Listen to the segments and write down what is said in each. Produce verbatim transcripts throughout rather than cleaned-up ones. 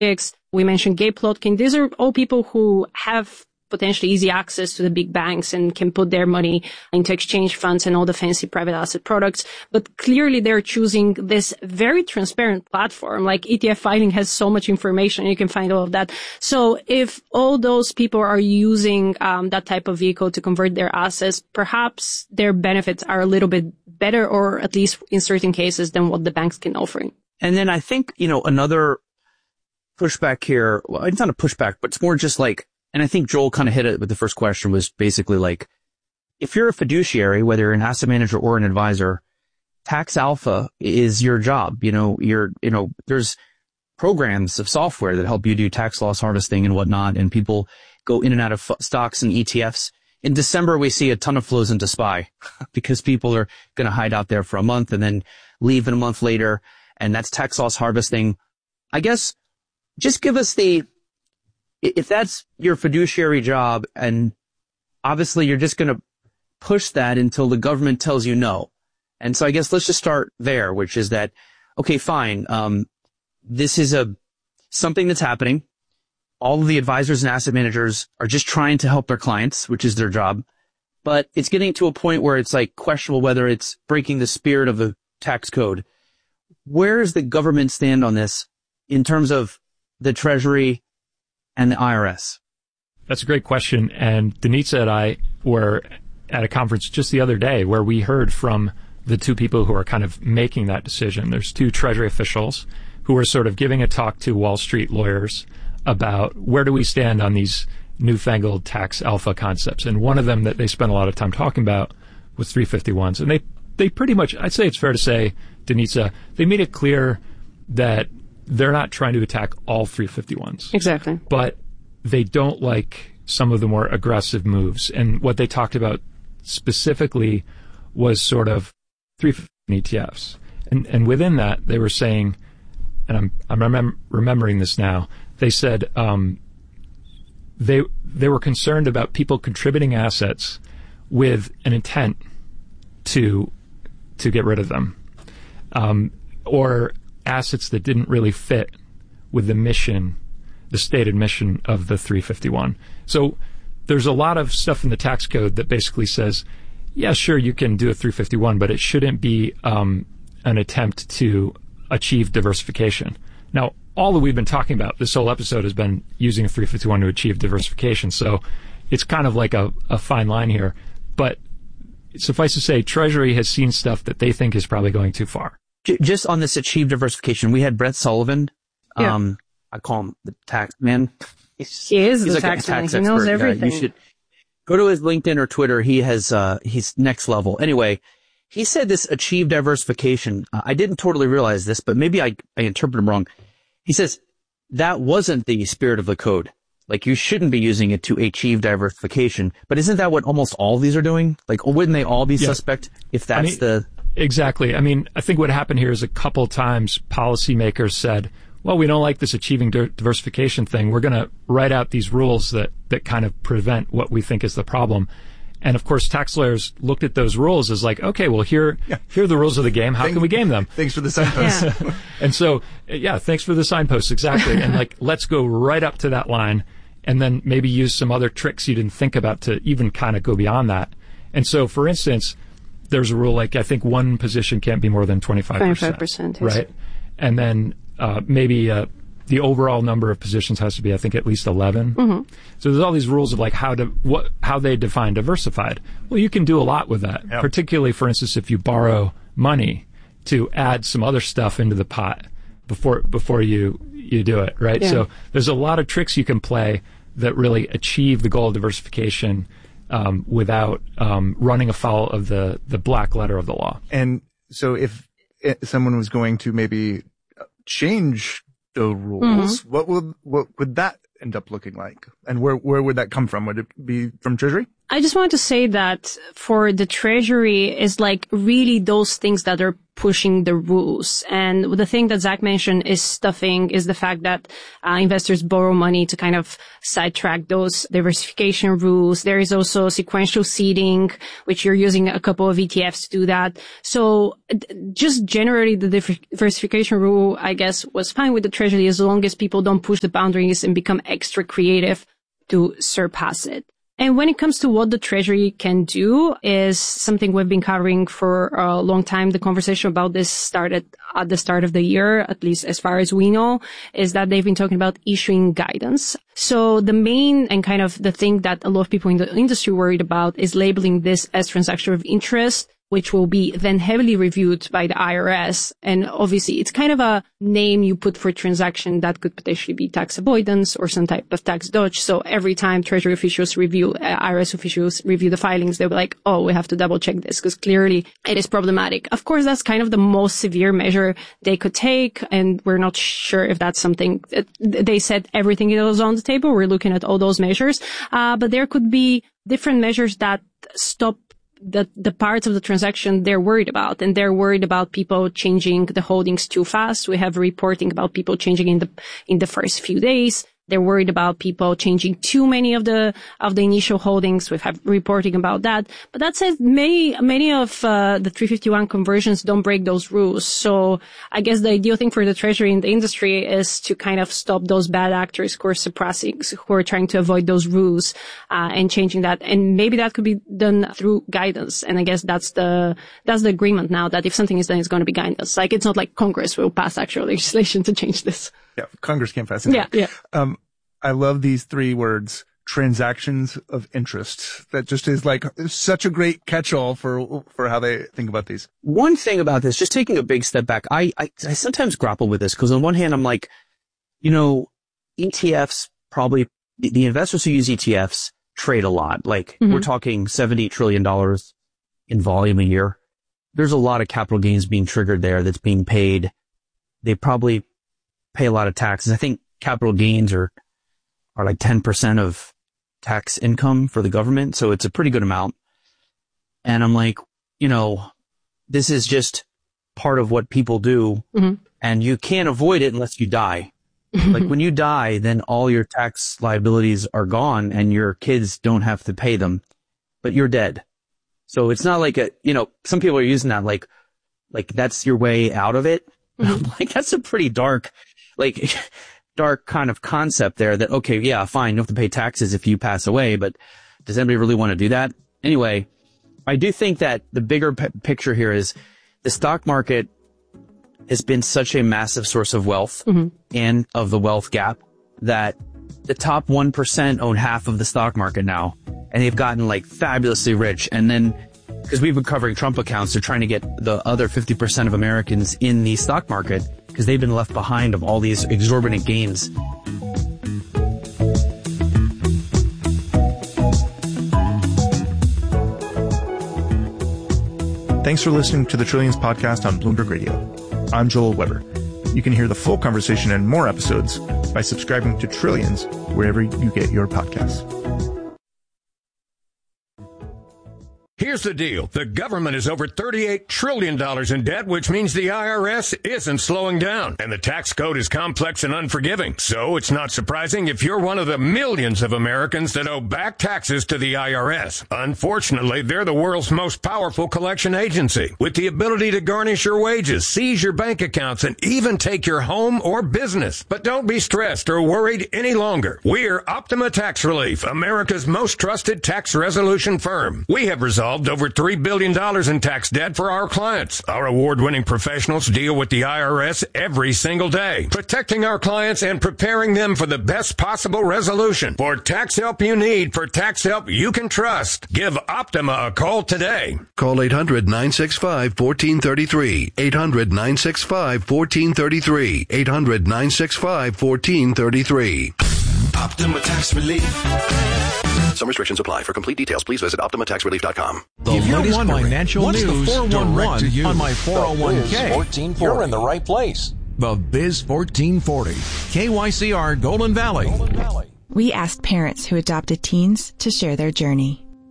We mentioned Gabe Plotkin. These are all people who have potentially easy access to the big banks and can put their money into exchange funds and all the fancy private asset products. But clearly they're choosing this very transparent platform. Like E T F filing has so much information. You can find all of that. So if all those people are using um, that type of vehicle to convert their assets, perhaps their benefits are a little bit better, or at least in certain cases, than what the banks can offer. And then I think, you know, another pushback here, well, it's not a pushback, but it's more just like, and I think Joel kind of hit it with the first question, was basically like, if you're a fiduciary, whether you're an asset manager or an advisor, tax alpha is your job. You know, you're, you know, there's programs of software that help you do tax loss harvesting and whatnot, and people go in and out of f- stocks and E T Fs. In December, we see a ton of flows into S P Y because people are going to hide out there for a month and then leave in a month later, and that's tax loss harvesting. I guess just give us the, if that's your fiduciary job, and obviously you're just going to push that until the government tells you no. And so I guess let's just start there, which is that, okay, fine. Um, this is a, something that's happening. All of the advisors and asset managers are just trying to help their clients, which is their job. But it's getting to a point where it's like questionable whether it's breaking the spirit of the tax code. Where does the government stand on this in terms of the Treasury and the I R S? That's a great question. And Denitza and I were at a conference just the other day where we heard from the two people who are kind of making that decision. There's two Treasury officials who are sort of giving a talk to Wall Street lawyers about where do we stand on these newfangled tax alpha concepts. And one of them that they spent a lot of time talking about was three fifty-ones. And they, they pretty much, I'd say it's fair to say, Denitza, they made it clear that they're not trying to attack all three fifty-ones. Exactly. But they don't like some of the more aggressive moves. And what they talked about specifically was sort of three fifty E T Fs. And and within that, they were saying, and I'm I'm remem- remembering this now, they said um, they they were concerned about people contributing assets with an intent to to get rid of them, um, or assets that didn't really fit with the mission, the stated mission of the three fifty-one. So there's a lot of stuff in the tax code that basically says, yeah, sure, you can do a three fifty-one, but it shouldn't be um, an attempt to achieve diversification. Now, all that we've been talking about this whole episode has been using a three fifty-one to achieve diversification. So it's kind of like a, a fine line here. But suffice to say, Treasury has seen stuff that they think is probably going too far. Just on this achieve diversification, we had Brett Sullivan. Yeah. Um, I call him the tax man. He's, he is he's the like tax, a tax man. He expert. knows everything. Yeah, you should go to his LinkedIn or Twitter. He has, uh, he's next level. Anyway, he said this achieve diversification. Uh, I didn't totally realize this, but maybe I, I interpreted him wrong. He says that wasn't the spirit of the code. Like, you shouldn't be using it to achieve diversification. But isn't that what almost all of these are doing? Like, wouldn't they all be yeah. suspect if that's I mean, the... Exactly. I mean, I think what happened here is a couple times policymakers said, well, we don't like this achieving di- diversification thing. We're going to write out these rules that, that kind of prevent what we think is the problem. And of course, tax lawyers looked at those rules as like, okay, well, here, yeah. here are the rules of the game. How thanks, can we game them? Thanks for the signposts. Yeah. And so, yeah, thanks for the signposts. Exactly. And like, let's go right up to that line and then maybe use some other tricks you didn't think about to even kind of go beyond that. And so, for instance, there's a rule like I think one position can't be more than twenty-five percent. twenty-five percent. Right? And then uh, maybe uh, the overall number of positions has to be, I think, at least eleven. Mm-hmm. So there's all these rules of like how to what how they define diversified. Well, you can do a lot with that, yep. particularly, for instance, if you borrow money to add some other stuff into the pot before before you you do it, right? Yeah. So there's a lot of tricks you can play that really achieve the goal of diversification um, without um, running afoul of the, the black letter of the law. And so if it, someone was going to maybe change the rules, mm-hmm. what would what would that end up looking like? And where where would that come from? Would it be from Treasury? I just wanted to say that for the Treasury is like really those things that are pushing the rules. And the thing that Zach mentioned is stuffing, is the fact that uh, investors borrow money to kind of sidetrack those diversification rules. There is also sequential seeding, which you're using a couple of E T Fs to do that. So just generally the diversification rule, I guess, was fine with the Treasury as long as people don't push the boundaries and become extra creative to surpass it. And when it comes to what the Treasury can do is something we've been covering for a long time. The conversation about this started at the start of the year, at least as far as we know, is that they've been talking about issuing guidance. So the main and kind of the thing that a lot of people in the industry worried about is labeling this as transaction of interest, which will be then heavily reviewed by the I R S. And obviously it's kind of a name you put for transaction that could potentially be tax avoidance or some type of tax dodge. So every time Treasury officials review, uh, I R S officials review the filings, they'll be like, oh, we have to double check this because clearly it is problematic. Of course, that's kind of the most severe measure they could take. And we're not sure if that's something that they said everything that was on the table. We're looking at all those measures. Uh, but there could be different measures that stop the, the parts of the transaction they're worried about. And they're worried about people changing the holdings too fast. We have reporting about people changing in the, in the first few days. They're worried about people changing too many of the, of the initial holdings. We have reporting about that. But that said, many, many of, uh, the three fifty-one conversions don't break those rules. So I guess the ideal thing for the Treasury and the industry is to kind of stop those bad actors who are suppressing, who are trying to avoid those rules, uh, and changing that. And maybe that could be done through guidance. And I guess that's the, that's the agreement now that if something is done, it's going to be guidance. Like, it's not like Congress will pass actual legislation to change this. Yeah, Congress can't pass it. Yeah, yeah. Um, I love these three words, transactions of interest. That just is like such a great catch-all for for how they think about these. One thing about this, just taking a big step back, I, I, I sometimes grapple with this because on one hand, I'm like, you know, E T Fs probably, the, the investors who use E T Fs trade a lot. Like, mm-hmm. we're talking seventy trillion dollars in volume a year. There's a lot of capital gains being triggered there that's being paid. They probably pay a lot of taxes. I think capital gains are, are like ten percent of tax income for the government. So it's a pretty good amount. And I'm like, you know, this is just part of what people do. Mm-hmm. And you can't avoid it unless you die. Like, when you die, then all your tax liabilities are gone and your kids don't have to pay them, but you're dead. So it's not like a, you know, some people are using that like, like that's your way out of it. Mm-hmm. Like, that's a pretty dark, like, dark kind of concept there that, okay, yeah, fine, you have to pay taxes if you pass away, but does anybody really want to do that? Anyway, I do think that the bigger p- picture here is the stock market has been such a massive source of wealth mm-hmm. and of the wealth gap that the top one percent own half of the stock market now, and they've gotten like fabulously rich. And then, because we've been covering Trump accounts, they're trying to get the other fifty percent of Americans in the stock market because they've been left behind of all these exorbitant gains. Thanks for listening to the Trillions podcast on Bloomberg Radio. I'm Joel Weber. You can hear the full conversation and more episodes by subscribing to Trillions wherever you get your podcasts. Here's the deal. The government is over thirty-eight trillion dollars in debt, which means the I R S isn't slowing down. And the tax code is complex and unforgiving. So it's not surprising if you're one of the millions of Americans that owe back taxes to the I R S. Unfortunately, they're the world's most powerful collection agency, with the ability to garnish your wages, seize your bank accounts, and even take your home or business. But don't be stressed or worried any longer. We're Optima Tax Relief, America's most trusted tax resolution firm. We have resolved over three billion dollars in tax debt for our clients. Our award-winning professionals deal with the I R S every single day, protecting our clients and preparing them for the best possible resolution. For tax help you need, for tax help you can trust, give Optima a call today. Call eight hundred, nine six five, one four three three. eight hundred, nine six five, one four three three. eight hundred, nine six five, one four three three. Optima Tax Relief. Some restrictions apply. For complete details, please visit optima tax relief dot com. The if latest financial what's news the four one one on my four oh one k, you're in the right place. The Biz fourteen forty, K Y C R Golden Valley. We asked parents who adopted teens to share their journey.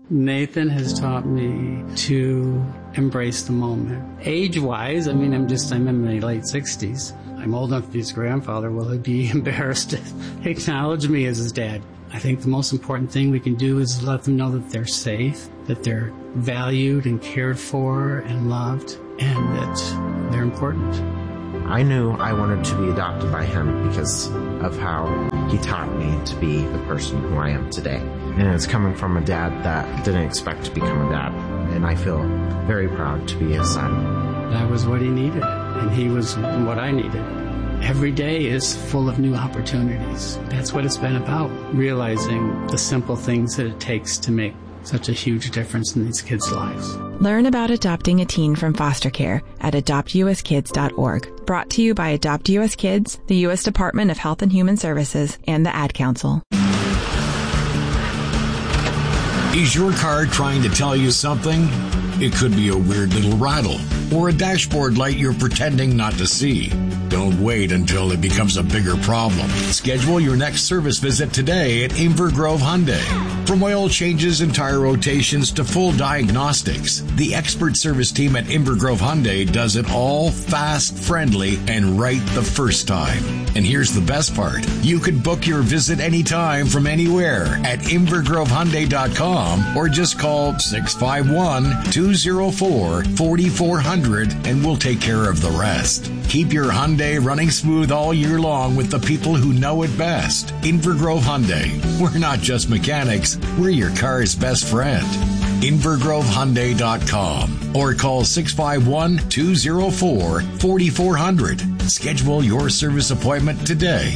Nathan has taught me to embrace the moment. Age-wise, I mean, I'm just, I'm in my late sixties. I'm old enough to be his grandfather. Will he be embarrassed to acknowledge me as his dad? I think the most important thing we can do is let them know that they're safe, that they're valued and cared for and loved, and that they're important. I knew I wanted to be adopted by him because of how he taught me to be the person who I am today. And it's coming from a dad that didn't expect to become a dad. And I feel very proud to be his son. That was what he needed, and he was what I needed. Every day is full of new opportunities. That's what it's been about, realizing the simple things that it takes to make such a huge difference in these kids' lives. Learn about adopting a teen from foster care at adopt u s kids dot org. Brought to you by Adopt U S Kids, the U S Department of Health and Human Services, and the Ad Council. Is your car trying to tell you something? It could be a weird little rattle or a dashboard light you're pretending not to see. Don't wait until it becomes a bigger problem. Schedule your next service visit today at Inver Grove Hyundai. From oil changes and tire rotations to full diagnostics, the expert service team at Inver Grove Hyundai does it all fast, friendly, and right the first time. And here's the best part. You can book your visit anytime from anywhere at inver grove hyundai dot com or just call six five one, two oh four, four four zero zero and we'll take care of the rest. Keep your Hyundai running smooth all year long with the people who know it best. Inver Grove Hyundai. We're not just mechanics, we're your car's best friend. inver grove hyundai dot com or call six five one, two oh four, four four zero zero. Schedule your service appointment today.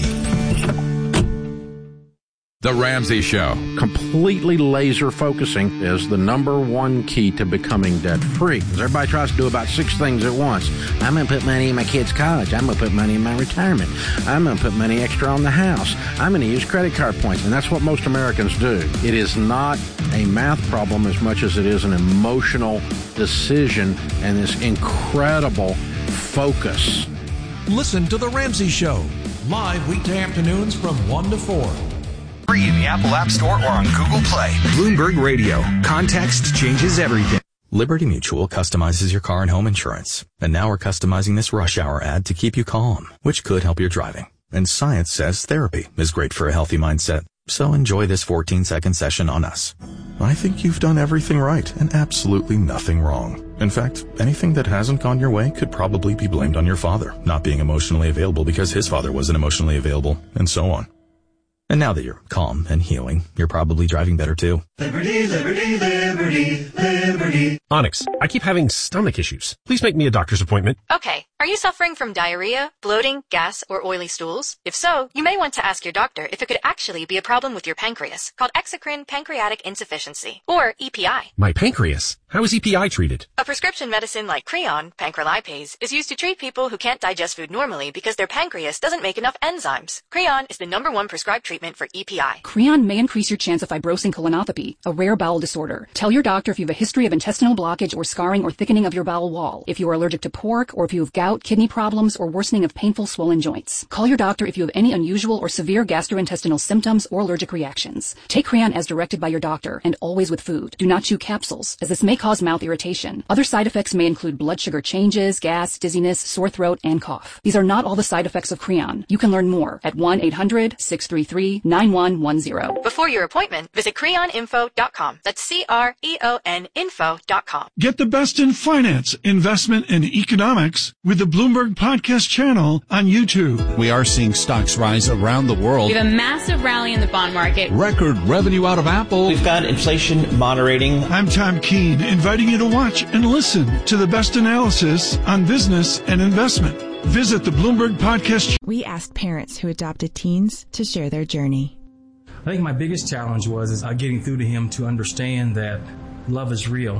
The Ramsey Show. Completely laser focusing is the number one key to becoming debt-free. Because everybody tries to do about six things at once. I'm going to put money in my kid's college. I'm going to put money in my retirement. I'm going to put money extra on the house. I'm going to use credit card points. And that's what most Americans do. It is not a math problem as much as it is an emotional decision and this incredible focus. Listen to The Ramsey Show, live weekday afternoons from one to four. Free in the Apple App Store or on Google Play. Bloomberg Radio. Context changes everything. Liberty Mutual customizes your car and home insurance. And now we're customizing this rush hour ad to keep you calm, which could help your driving. And science says therapy is great for a healthy mindset. So enjoy this fourteen second session on us. I think you've done everything right and absolutely nothing wrong. In fact, anything that hasn't gone your way could probably be blamed on your father, not being emotionally available because his father wasn't emotionally available, and so on. And now that you're calm and healing, you're probably driving better too. Liberty, liberty, liberty, liberty. Onyx, I keep having stomach issues. Please make me a doctor's appointment. Okay. Are you suffering from diarrhea, bloating, gas, or oily stools? If so, you may want to ask your doctor if it could actually be a problem with your pancreas, called exocrine pancreatic insufficiency, or E P I. My pancreas? How is E P I treated? A prescription medicine like Creon, pancrelipase, is used to treat people who can't digest food normally because their pancreas doesn't make enough enzymes. Creon is the number one prescribed treatment for E P I. Creon may increase your chance of fibrosing colonopathy, a rare bowel disorder. Tell your doctor if you have a history of intestinal blockage or scarring or thickening of your bowel wall, if you are allergic to pork, or if you have gout, kidney problems, or worsening of painful swollen joints. Call your doctor if you have any unusual or severe gastrointestinal symptoms or allergic reactions. Take Creon as directed by your doctor, and always with food. Do not chew capsules, as this may cause mouth irritation. Other side effects may include blood sugar changes, gas, dizziness, sore throat, and cough. These are not all the side effects of Creon. You can learn more at one eight hundred, six three three, nine one one zero. Before your appointment, visit creon info dot com. That's C R E O N info dot com. Get the best in finance, investment, and economics with the Bloomberg Podcast channel on YouTube. We are seeing stocks rise around the world. We have a massive rally in the bond market. Record revenue out of Apple. We've got inflation moderating. I'm Tom Keene, inviting you to watch and listen to the best analysis on business and investment. Visit the Bloomberg Podcast. We asked parents who adopted teens to share their journey. I think my biggest challenge was is uh, getting through to him to understand that love is real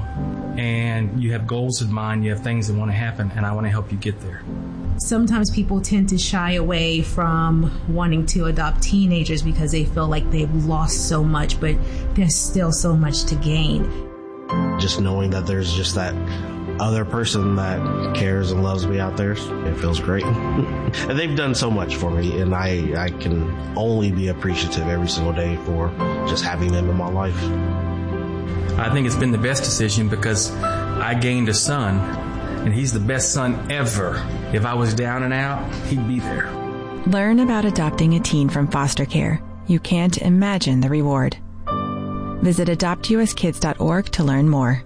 and you have goals in mind, you have things that want to happen, and I want to help you get there. Sometimes people tend to shy away from wanting to adopt teenagers because they feel like they've lost so much, but there's still so much to gain. Just knowing that there's just that other person that cares and loves me out there, it feels great. And they've done so much for me, and I, I can only be appreciative every single day for just having them in my life. I think it's been the best decision because I gained a son, and he's the best son ever. If I was down and out, he'd be there. Learn about adopting a teen from foster care. You can't imagine the reward. Visit adopt u s kids dot org to learn more.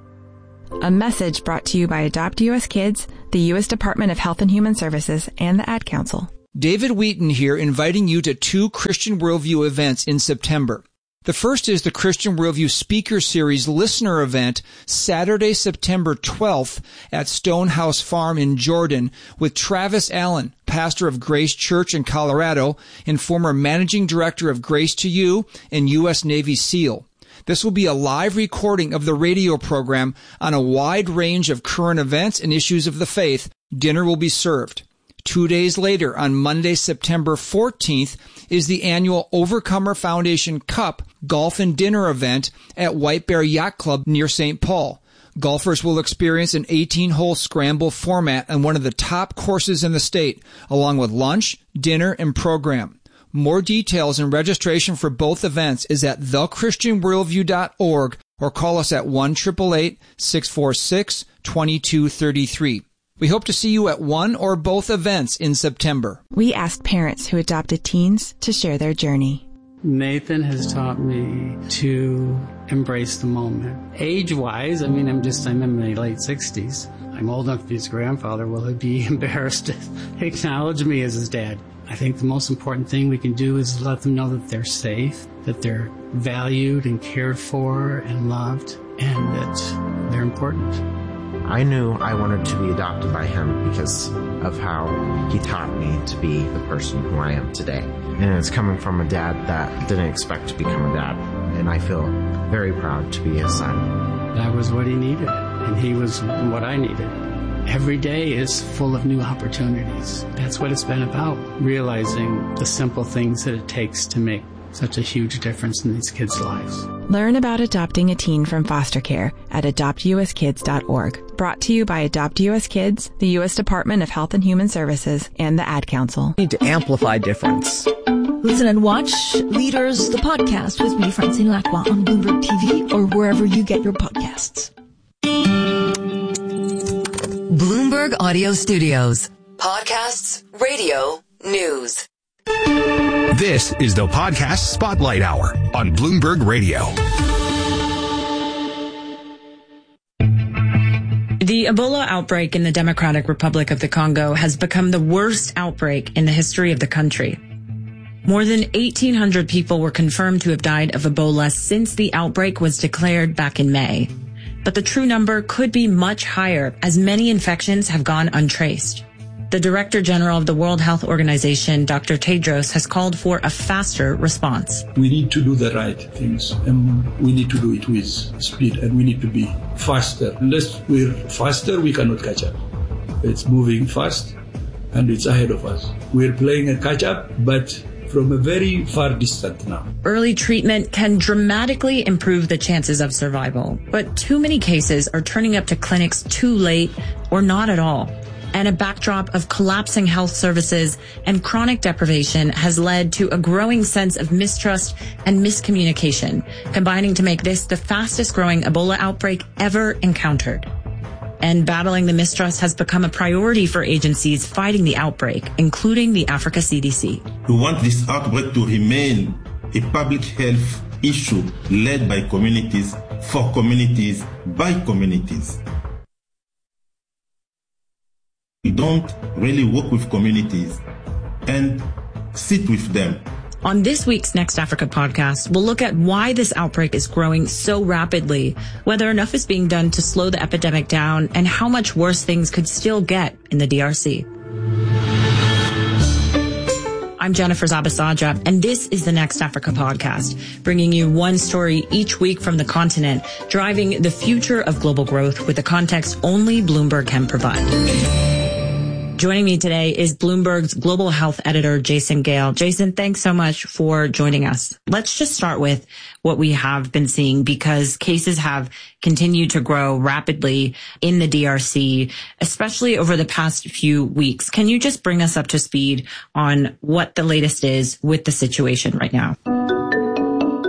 A message brought to you by Adopt U S Kids, the U S Department of Health and Human Services, and the Ad Council. David Wheaton here, inviting you to two Christian Worldview events in September. The first is the Christian Worldview Speaker Series Listener Event, Saturday, September twelfth at Stonehouse Farm in Jordan with Travis Allen, pastor of Grace Church in Colorado and former managing director of Grace to You and U S Navy SEAL. This will be a live recording of the radio program on a wide range of current events and issues of the faith. Dinner will be served. Two days later, on Monday, September fourteenth, is the annual Overcomer Foundation Cup Golf and Dinner event at White Bear Yacht Club near Saint Paul. Golfers will experience an eighteen-hole scramble format on one of the top courses in the state, along with lunch, dinner, and program. More details and registration for both events is at the christian worldview dot org or call us at one eight eight eight, six four six, two two three three. We hope to see you at one or both events in September. We asked parents who adopted teens to share their journey. Nathan has taught me to embrace the moment. Age-wise, I mean, I'm just, I'm in my late sixties. I'm old enough to be his grandfather. Will he be embarrassed to acknowledge me as his dad? I think the most important thing we can do is let them know that they're safe, that they're valued and cared for and loved, and that they're important. I knew I wanted to be adopted by him because of how he taught me to be the person who I am today. And it's coming from a dad that didn't expect to become a dad. And I feel very proud to be his son. That was what he needed, and he was what I needed. Every day is full of new opportunities. That's what it's been about, realizing the simple things that it takes to make such a huge difference in these kids' lives. Learn about adopting a teen from foster care at adopt u s kids dot org. Brought to you by Adopt U S Kids, the U S Department of Health and Human Services, and the Ad Council. Need to amplify difference. Listen and watch Leaders, the podcast with me, Francine Lacroix, on Bloomberg T V or wherever you get your podcasts. Bloomberg Audio Studios. Podcasts, radio, news. This is the Podcast Spotlight Hour on Bloomberg Radio. The Ebola outbreak in the Democratic Republic of the Congo has become the worst outbreak in the history of the country. More than eighteen hundred people were confirmed to have died of Ebola since the outbreak was declared back in May. But the true number could be much higher, as many infections have gone untraced. The Director General of the World Health Organization, Doctor Tedros, has called for a faster response. We need to do the right things, and we need to do it with speed, and we need to be faster. Unless we're faster, we cannot catch up. It's moving fast, and it's ahead of us. We're playing a catch-up, but from a very far distance now. Early treatment can dramatically improve the chances of survival, but too many cases are turning up to clinics too late or not at all. And a backdrop of collapsing health services and chronic deprivation has led to a growing sense of mistrust and miscommunication, combining to make this the fastest growing Ebola outbreak ever encountered. And battling the mistrust has become a priority for agencies fighting the outbreak, including the Africa C D C. We want this outbreak to remain a public health issue led by communities, for communities, by communities. We don't really work with communities and sit with them. On this week's Next Africa podcast, we'll look at why this outbreak is growing so rapidly, whether enough is being done to slow the epidemic down, and how much worse things could still get in the D R C. I'm Jennifer Zabasadja, and this is the Next Africa podcast, bringing you one story each week from the continent, driving the future of global growth with the context only Bloomberg can provide. Joining me today is Bloomberg's global health editor, Jason Gale. Jason, thanks so much for joining us. Let's just start with what we have been seeing, because cases have continued to grow rapidly in the D R C, especially over the past few weeks. Can you just bring us up to speed on what the latest is with the situation right now?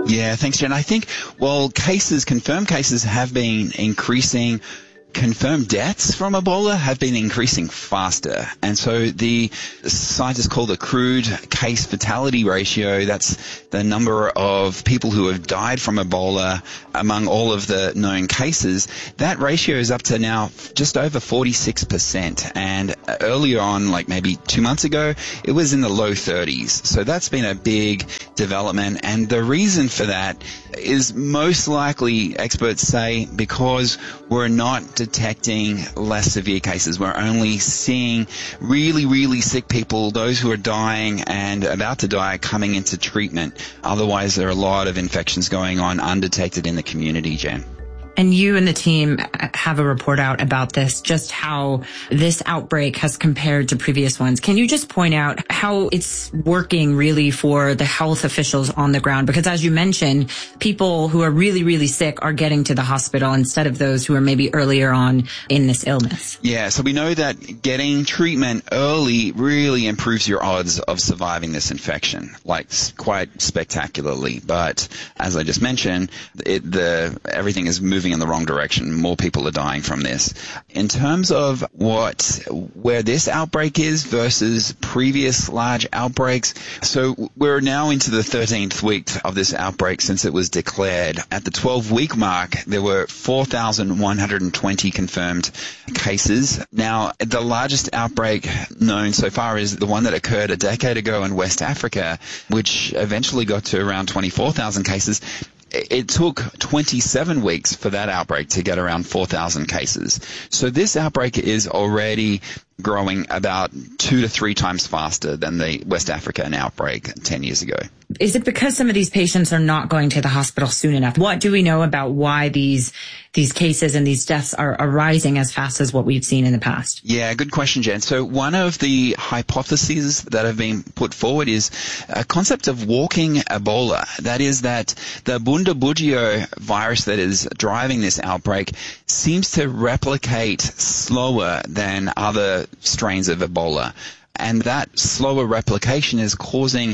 Yeah, thanks, Jen. I think, well, cases, confirmed cases have been increasing. Confirmed deaths from Ebola have been increasing faster. And so the scientists call the crude case fatality ratio, that's the number of people who have died from Ebola among all of the known cases. That ratio is up to now just over forty-six percent. And earlier on, like maybe two months ago, it was in the low thirties. So that's been a big development. And the reason for that is most likely, experts say, because we're not detecting less severe cases. We're only seeing really, really sick people, those who are dying and about to die, coming into treatment. Otherwise, there are a lot of infections going on undetected in the community, Jen. And you and the team have a report out about this, just how this outbreak has compared to previous ones. Can you just point out how it's working really for the health officials on the ground? Because as you mentioned, people who are really, really sick are getting to the hospital instead of those who are maybe earlier on in this illness. Yeah, so we know that getting treatment early really improves your odds of surviving this infection, like quite spectacularly. But as I just mentioned, it, the everything is moving in the wrong direction. More people are dying from this. In terms of what, where this outbreak is versus previous large outbreaks, so we're now into the thirteenth week of this outbreak since it was declared. At the twelve week mark, there were four thousand one hundred twenty confirmed cases. Now, the largest outbreak known so far is the one that occurred a decade ago in West Africa, which eventually got to around twenty-four thousand cases. It took twenty-seven weeks for that outbreak to get around four thousand cases. So this outbreak is already growing about two to three times faster than the West African outbreak ten years ago. Is it because some of these patients are not going to the hospital soon enough? What do we know about why these these cases and these deaths are arising as fast as what we've seen in the past? Yeah, good question, Jen. So one of the hypotheses that have been put forward is a concept of walking Ebola. That is that the Bundibugyo virus that is driving this outbreak seems to replicate slower than other strains of Ebola. And that slower replication is causing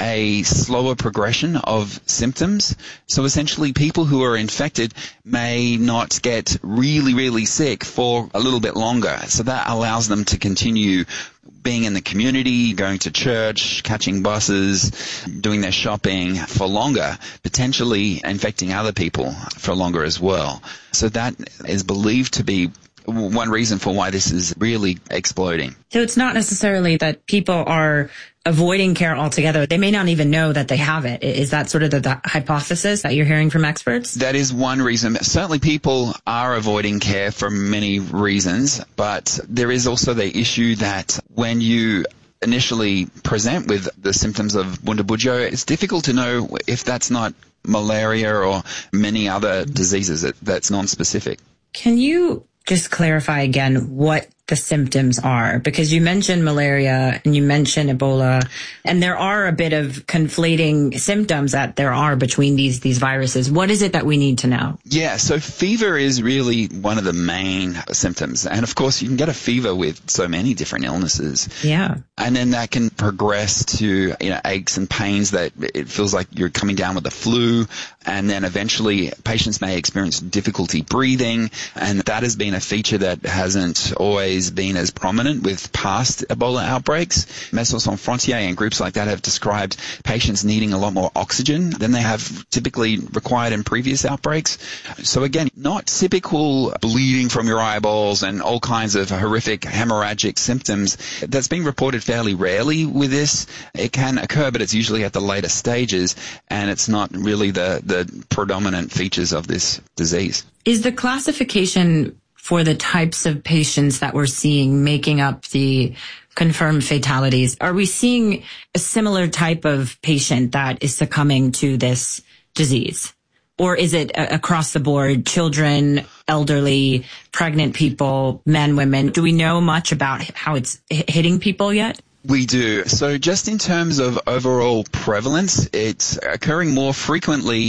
a slower progression of symptoms. So essentially, people who are infected may not get really, really sick for a little bit longer. So that allows them to continue being in the community, going to church, catching buses, doing their shopping for longer, potentially infecting other people for longer as well. So that is believed to be one reason for why this is really exploding. So it's not necessarily that people are avoiding care altogether. They may not even know that they have it. Is that sort of the, the hypothesis that you're hearing from experts? That is one reason. Certainly people are avoiding care for many reasons, but there is also the issue that when you initially present with the symptoms of Bundibugyo, it's difficult to know if that's not malaria or many other diseases that, that's non-specific. Can you just clarify again what the symptoms are? Because you mentioned malaria and you mentioned Ebola, and there are a bit of conflating symptoms that there are between these these viruses. What is it that we need to know? Yeah, so fever is really one of the main symptoms. And of course, you can get a fever with so many different illnesses. Yeah. And then that can progress to, you know, aches and pains that it feels like you're coming down with the flu. And then eventually patients may experience difficulty breathing. And that has been a feature that hasn't always been as prominent with past Ebola outbreaks. Médecins Sans Frontières and groups like that have described patients needing a lot more oxygen than they have typically required in previous outbreaks. So again, not typical bleeding from your eyeballs and all kinds of horrific hemorrhagic symptoms. That's being reported fairly rarely with this. It can occur, but it's usually at the later stages, and it's not really the, the predominant features of this disease. Is the classification for the types of patients that we're seeing making up the confirmed fatalities, are we seeing a similar type of patient that is succumbing to this disease? Or is it uh, across the board, children, elderly, pregnant people, men, women? Do we know much about how it's hitting people yet? We do. So just in terms of overall prevalence, it's occurring more frequently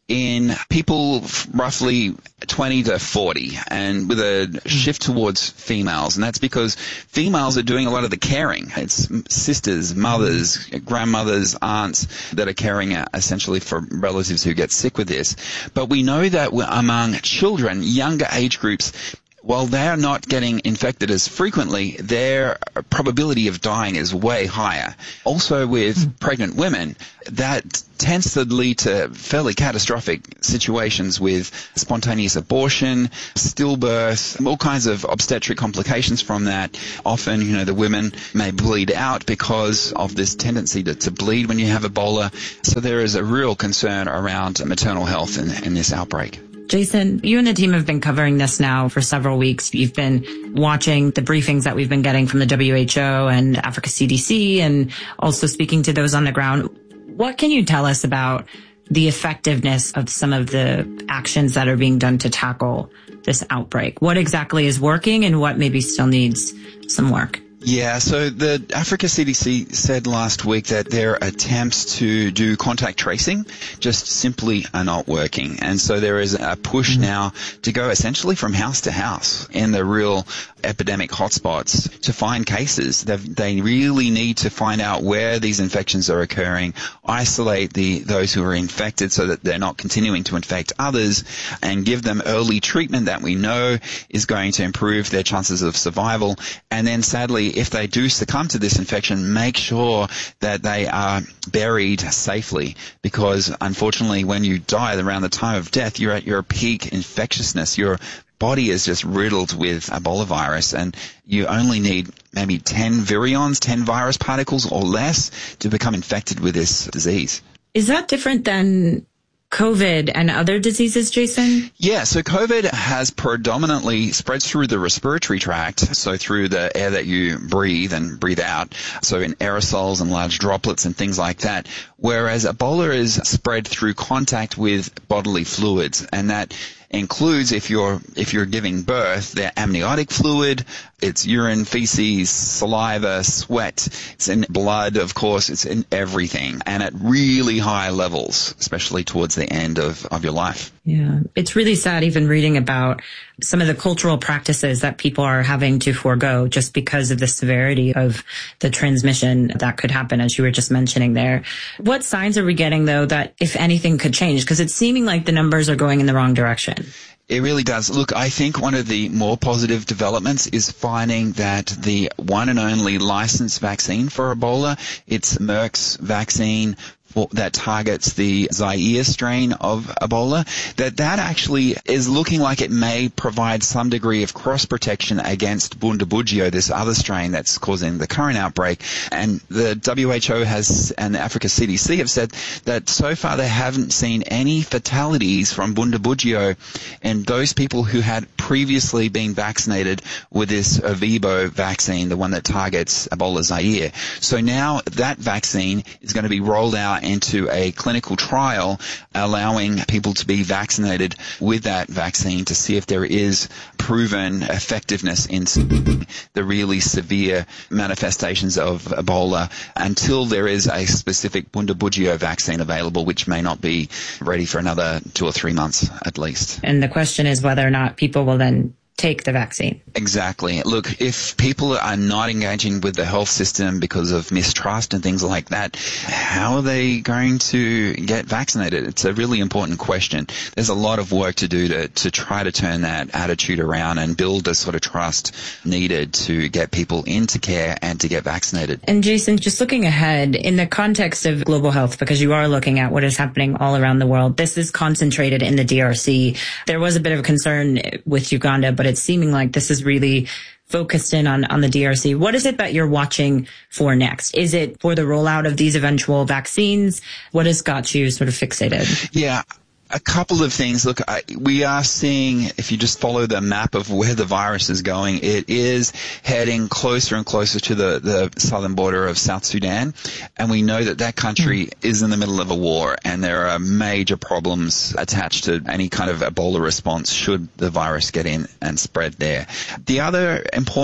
in people roughly twenty to forty, and with a shift towards females. And that's because females are doing a lot of the caring. It's sisters, mothers, grandmothers, aunts that are caring essentially for relatives who get sick with this. But we know that among children, younger age groups, while they're not getting infected as frequently, their probability of dying is way higher. Also with pregnant women, that tends to lead to fairly catastrophic situations with spontaneous abortion, stillbirth, all kinds of obstetric complications from that. Often, you know, the women may bleed out because of this tendency to, to bleed when you have Ebola. So there is a real concern around maternal health in, in this outbreak. Jason, you and the team have been covering this now for several weeks. You've been watching the briefings that we've been getting from the W H O and Africa C D C, and also speaking to those on the ground. What can you tell us about the effectiveness of some of the actions that are being done to tackle this outbreak? What exactly is working and what maybe still needs some work? Yeah, so the Africa C D C said last week that their attempts to do contact tracing just simply are not working. And so there is a push mm-hmm. now to go essentially from house to house in the real epidemic hotspots to find cases. They've, they really need to find out where these infections are occurring, isolate the those who are infected so that they're not continuing to infect others, and give them early treatment that we know is going to improve their chances of survival. And then sadly, if they do succumb to this infection, make sure that they are buried safely, because unfortunately when you die around the time of death, you're at your peak infectiousness. Your body is just riddled with Ebola virus, and you only need maybe ten virions, ten virus particles or less to become infected with this disease. Is that different than COVID and other diseases, Jason? Yeah, so COVID has predominantly spreads through the respiratory tract, so through the air that you breathe and breathe out, so in aerosols and large droplets and things like that, whereas Ebola is spread through contact with bodily fluids, and that includes if you're if you're giving birth, their amniotic fluid, it's urine, feces, saliva, sweat, it's in blood, of course, it's in everything, and at really high levels, especially towards the end of, of your life. Yeah, it's really sad even reading about some of the cultural practices that people are having to forego just because of the severity of the transmission that could happen, as you were just mentioning there. What signs are we getting, though, that if anything could change? Because it's seeming like the numbers are going in the wrong direction. It really does. Look, I think one of the more positive developments is finding that the one and only licensed vaccine for Ebola, it's Merck's vaccine that targets the Zaire strain of Ebola, that that actually is looking like it may provide some degree of cross protection against Bundibugyo, this other strain that's causing the current outbreak. And the W H O has and the Africa C D C have said that so far they haven't seen any fatalities from Bundibugyo in those people who had previously been vaccinated with this Ervebo vaccine, the one that targets Ebola Zaire. So now that vaccine is going to be rolled out into a clinical trial, allowing people to be vaccinated with that vaccine to see if there is proven effectiveness in the really severe manifestations of Ebola, until there is a specific Bundibugyo vaccine available, which may not be ready for another two or three months at least. And the question is whether or not people will then take the vaccine. Exactly. Look, if people are not engaging with the health system because of mistrust and things like that, how are they going to get vaccinated? It's a really important question. There's a lot of work to do to, to try to turn that attitude around and build the sort of trust needed to get people into care and to get vaccinated. And Jason, just looking ahead in the context of global health, because you are looking at what is happening all around the world, this is concentrated in the D R C. There was a bit of a concern with Uganda, but it's seeming like this is really focused in on, on the D R C. What is it that you're watching for next? Is it for the rollout of these eventual vaccines? What has got you sort of fixated? Yeah. A couple of things. Look, I, we are seeing, if you just follow the map of where the virus is going, it is heading closer and closer to the, the southern border of South Sudan. And we know that that country mm. is in the middle of a war, and there are major problems attached to any kind of Ebola response should the virus get in and spread there. The other important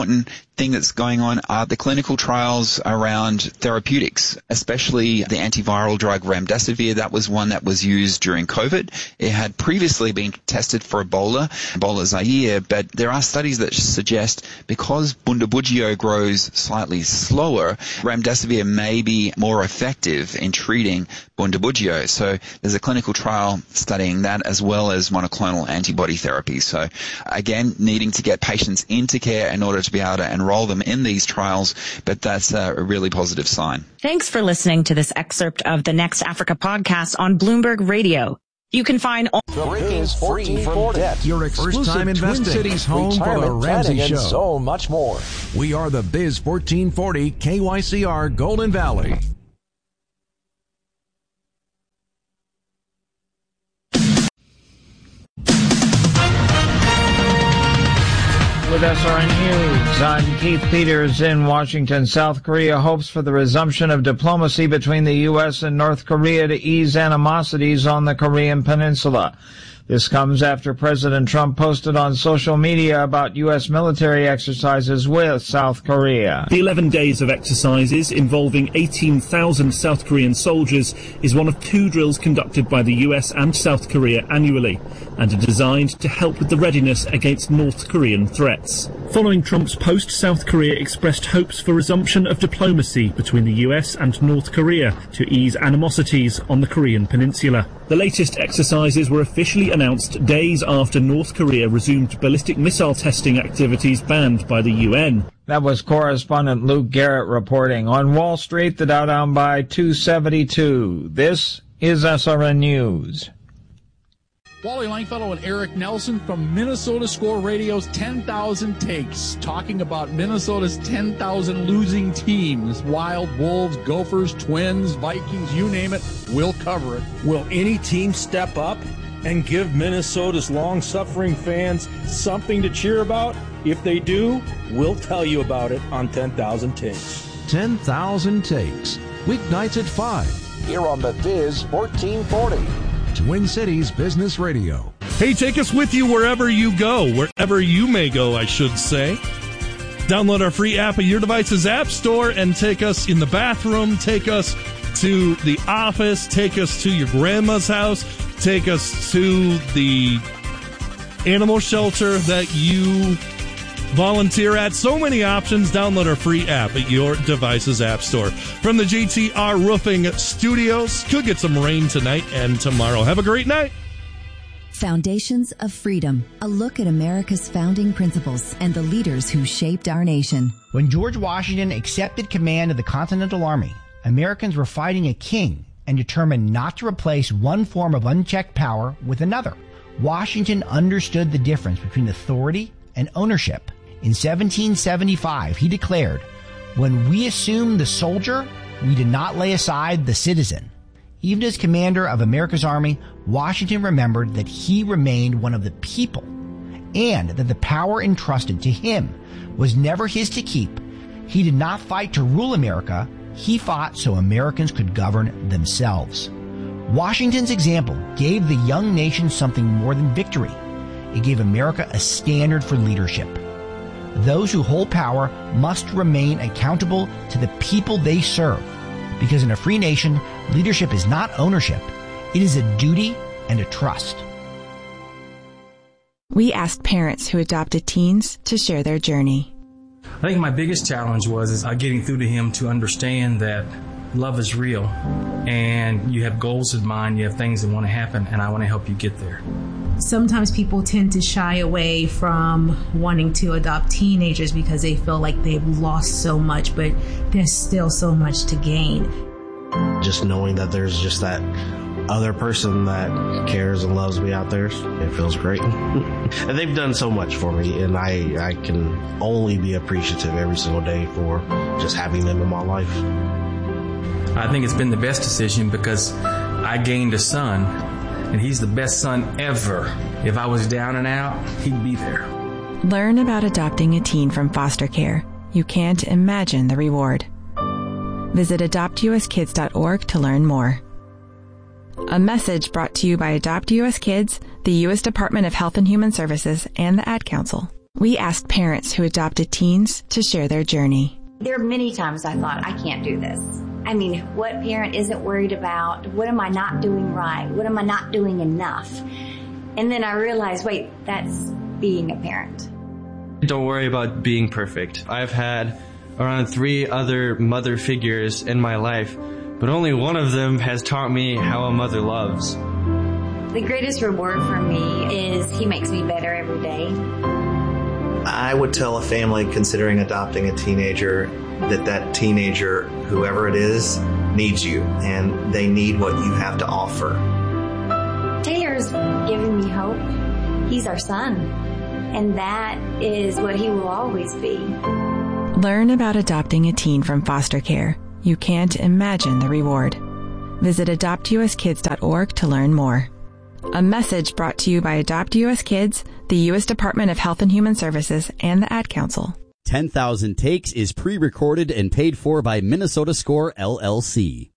thing that's going on are the clinical trials around therapeutics, especially the antiviral drug remdesivir. That was one that was used during COVID. It had previously been tested for Ebola, Ebola Zaire, but there are studies that suggest because Bundibugyo grows slightly slower, remdesivir may be more effective in treating Bundibugyo. So there's a clinical trial studying that as well as monoclonal antibody therapy. So again, needing to get patients into care in order to be able to enroll them in these trials, but that's a really positive sign. Thanks for listening to this excerpt of the Next Africa podcast on Bloomberg Radio. You can find all Breaking free from debt. Your exclusive First time Twin investing, Cities home for the retirement Ramsey planning, Show. and so much more. We are the Biz fourteen forty K Y C R Golden Valley. With S R N News, I'm Keith Peters in Washington. South Korea hopes for the resumption of diplomacy between the U S and North Korea to ease animosities on the Korean Peninsula. This comes after President Trump posted on social media about U S military exercises with South Korea. The eleven days of exercises involving eighteen thousand South Korean soldiers is one of two drills conducted by the U S and South Korea annually and are designed to help with the readiness against North Korean threats. Following Trump's post, South Korea expressed hopes for resumption of diplomacy between the U S and North Korea to ease animosities on the Korean Peninsula. The latest exercises were officially announced days after North Korea resumed ballistic missile testing activities banned by the U N. That was correspondent Luke Garrett reporting. On Wall Street, the Dow down by two seventy-two. This is S R N News. Wally Langfellow and Eric Nelson from Minnesota Score Radio's ten thousand Takes, talking about Minnesota's ten thousand losing teams. Wild, Wolves, Gophers, Twins, Vikings, you name it, we'll cover it. Will any team step up and give Minnesota's long-suffering fans something to cheer about? If they do, we'll tell you about it on ten thousand Takes. ten thousand Takes, weeknights at five. Here on the Biz fourteen forty. Twin Cities Business Radio. Hey, take us with you wherever you go, wherever you may go, I should say. Download our free app at your device's app store and take us in the bathroom, take us to the office, take us to your grandma's house, take us to the animal shelter that you volunteer at. So many options. Download our free app at your device's app store. From the G T R Roofing Studios, could get some rain tonight and tomorrow. Have a great night. Foundations of Freedom, a look at America's founding principles and the leaders who shaped our nation. When George Washington accepted command of the Continental Army, Americans were fighting a king and determined not to replace one form of unchecked power with another. Washington understood the difference between authority and ownership. In seventeen seventy-five, he declared, "When we assume the soldier, we did not lay aside the citizen." Even as commander of America's army, Washington remembered that he remained one of the people and that the power entrusted to him was never his to keep. He did not fight to rule America. He fought so Americans could govern themselves. Washington's example gave the young nation something more than victory. It gave America a standard for leadership. Those who hold power must remain accountable to the people they serve, because in a free nation, leadership is not ownership. It is a duty and a trust. We asked parents who adopted teens to share their journey. I think my biggest challenge was is uh, getting through to him to understand that love is real and you have goals in mind, you have things that want to happen, and I want to help you get there. Sometimes people tend to shy away from wanting to adopt teenagers because they feel like they've lost so much, but there's still so much to gain. Just knowing that there's just that other person that cares and loves me out there, it feels great. And they've done so much for me, and I, I can only be appreciative every single day for just having them in my life. I think it's been the best decision because I gained a son, and he's the best son ever. If I was down and out, he'd be there. Learn about adopting a teen from foster care. You can't imagine the reward. Visit adopt u s kids dot org to learn more. A message brought to you by Adopt U S Kids, the U S Department of Health and Human Services, and the Ad Council. We asked parents who adopted teens to share their journey. There are many times I thought, I can't do this. I mean, what parent isn't worried about, what am I not doing right? What am I not doing enough? And then I realized, wait, that's being a parent. Don't worry about being perfect. I've had around three other mother figures in my life, but only one of them has taught me how a mother loves. The greatest reward for me is he makes me better every day. I would tell a family considering adopting a teenager that that teenager, whoever it is, needs you, and they need what you have to offer. Taylor's giving me hope. He's our son, and that is what he will always be. Learn about adopting a teen from foster care. You can't imagine the reward. Visit adopt u s kids dot org to learn more. A message brought to you by Adopt U S Kids, the U S Department of Health and Human Services, and the Ad Council. ten thousand Takes is pre-recorded and paid for by Minnesota Score, L L C.